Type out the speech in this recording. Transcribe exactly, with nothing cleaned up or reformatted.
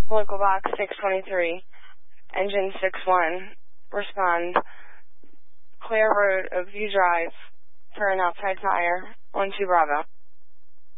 Local box six twenty-three, engine six one, respond. Clear road of View Drive for an outside fire, one two Bravo.